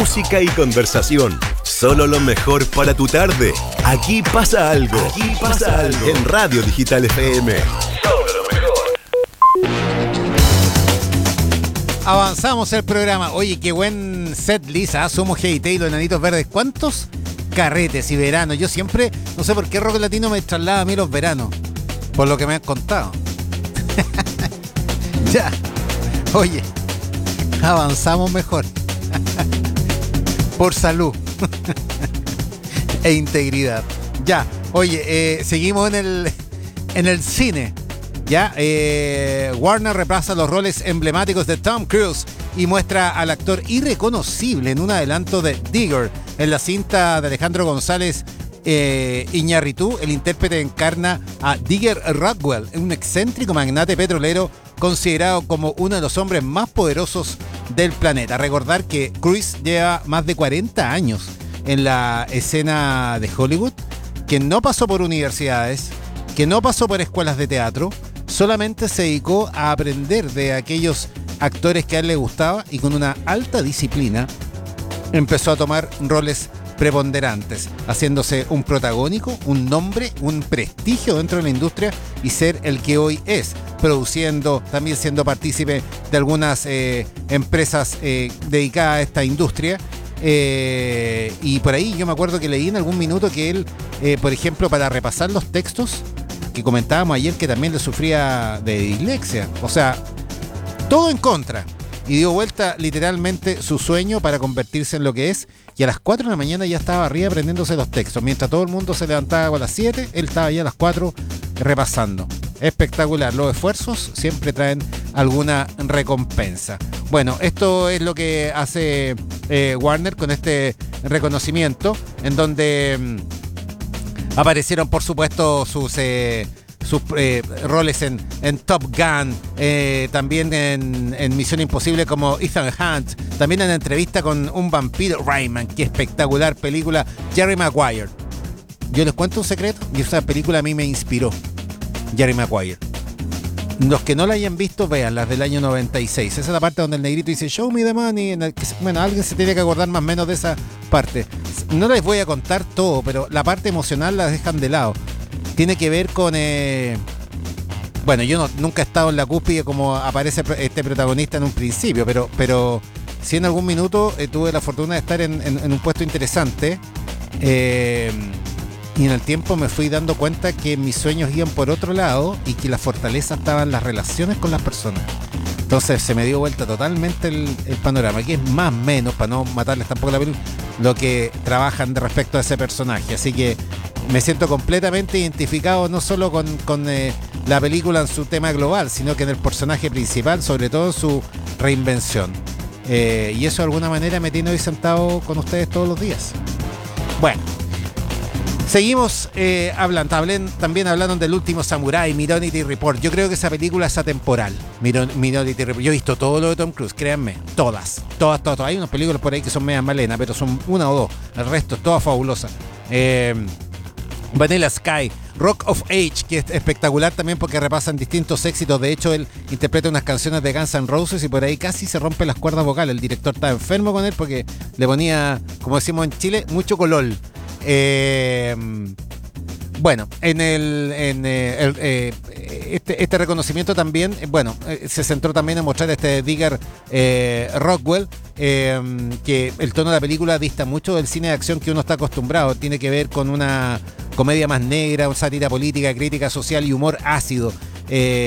música y conversación. Solo lo mejor para tu tarde. Aquí pasa algo. Aquí pasa algo. En Radio Digital FM. Solo lo mejor. Avanzamos el programa. Oye, qué buen set list, ¿ah? Somos Hey Taylor, Enanitos Verdes. ¿Cuántos carretes y veranos? Yo siempre, no sé por qué Rock Latino me traslada a mí los veranos. Por lo que me han contado. Ya. Oye, avanzamos mejor. Por salud. E integridad. Ya. Oye, seguimos en el cine. Ya. Warner repasa los roles emblemáticos de Tom Cruise y muestra al actor irreconocible en un adelanto de Digger. En la cinta de Alejandro González Iñárritu, el intérprete encarna a Digger Rockwell, un excéntrico magnate petrolero considerado como uno de los hombres más poderosos del planeta. Recordar que Cruise lleva más de 40 años en la escena de Hollywood, que no pasó por universidades, que no pasó por escuelas de teatro, solamente se dedicó a aprender de aquellos actores que a él le gustaba y con una alta disciplina empezó a tomar roles preponderantes, haciéndose un protagónico, un nombre, un prestigio dentro de la industria y ser el que hoy es, produciendo, también siendo partícipe de algunas empresas dedicadas a esta industria. Y por ahí yo me acuerdo que leí en algún minuto que él, por ejemplo, para repasar los textos que comentábamos ayer, que también le sufría de dislexia, o sea, todo en contra, y dio vuelta literalmente su sueño para convertirse en lo que es, y a las 4 de la mañana ya estaba arriba aprendiéndose los textos, mientras todo el mundo se levantaba a las 7, él estaba ya a las 4 repasando. Espectacular, los esfuerzos siempre traen alguna recompensa. Bueno, esto es lo que hace Warner con este reconocimiento, en donde aparecieron por supuesto sus roles en Top Gun, también en Misión Imposible como Ethan Hunt, también en entrevista con un vampiro, Rayman, qué espectacular película, Jerry Maguire. Yo les cuento un secreto, y esa película a mí me inspiró, Jerry Maguire. Los que no la hayan visto, vean las del año 96. Esa es la parte donde el negrito dice "Show me the money", bueno, alguien se tiene que acordar más o menos de esa parte. No les voy a contar todo, pero la parte emocional la dejan de lado. Tiene que ver con... bueno, yo nunca he estado en la cúspide como aparece este protagonista en un principio, pero sí en algún minuto tuve la fortuna de estar en un puesto interesante, y en el tiempo me fui dando cuenta que mis sueños iban por otro lado y que la fortaleza estaba en las relaciones con las personas. Entonces se me dio vuelta totalmente el panorama, que es más o menos, para no matarles tampoco la película, lo que trabajan de respecto a ese personaje. Así que me siento completamente identificado no solo con la película en su tema global, sino que en el personaje principal, sobre todo en su reinvención. Y eso de alguna manera me tiene hoy sentado con ustedes todos los días. Bueno, seguimos también hablando del último Samurai, Minority Report. Yo creo que esa película es atemporal, Minority Report. Yo he visto todo lo de Tom Cruise, créanme, todas. Hay unas películas por ahí que son medias malenas, pero son una o dos. El resto es toda fabulosa. Vanilla Sky, Rock of Age, que es espectacular también porque repasan distintos éxitos. De hecho, él interpreta unas canciones de Guns N' Roses y por ahí casi se rompe las cuerdas vocales. El director estaba enfermo con él porque le ponía, como decimos en Chile, mucho color. Bueno, este reconocimiento también, se centró también en mostrar este Digger Rockwell, que el tono de la película dista mucho del cine de acción que uno está acostumbrado. Tiene que ver con una comedia más negra, una sátira política, crítica social y humor ácido.